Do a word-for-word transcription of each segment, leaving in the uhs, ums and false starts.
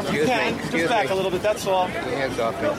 You can. Just back a little bit, that's all. Hands off me.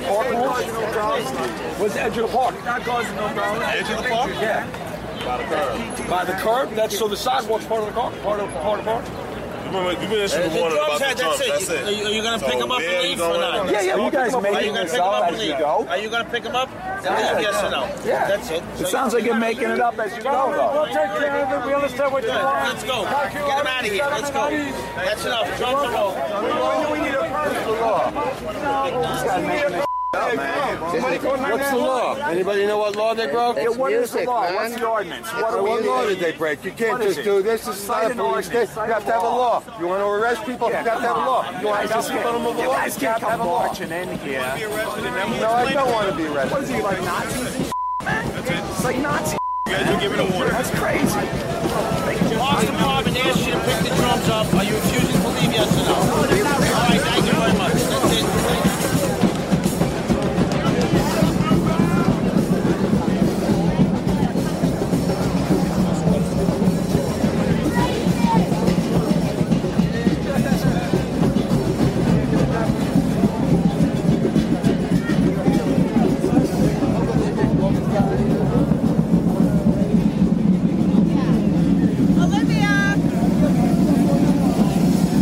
Where's the edge of the park? Not causing no problem. Edge of the park? Yeah. By the curb. By the curb? That's so the sidewalk's part of the car? Part of, part of the park? Remember, you mentioned the one about the jump. That's it. Are you, are you going to so pick him up and leave or not? Yeah, yeah. You guys making this up as you go? Are you going to pick him up? Yeah. Yes or no? Yeah. That's it. It sounds like you're making it up as you go, though. We'll take care of it. We understand what you want. Let's go. Get him out of here. Let's go. That's enough. Drop the rope. We need a personal law. This guy's making this up, man. What's the law? Anybody know what law they broke? It's What is music, the law? man. What's the ordinance? What, what law did they break? You can't just do this. This is not a police state. You have to have a law. You want to arrest people? You have to have a law. You want to tell people to move along? You have to have a law. Marching in here. No, I don't want to be arrested. What is he, like Nazis? That's it. It's like Nazis. You guys are giving a warning.